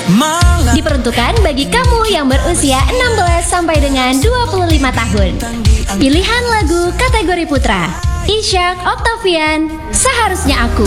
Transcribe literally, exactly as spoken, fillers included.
malah Diperuntukkan bagi kamu yang berusia enam belas sampai dengan dua puluh lima tahun. Pilihan lagu kategori putra Ishak Octavian, Seharusnya Aku.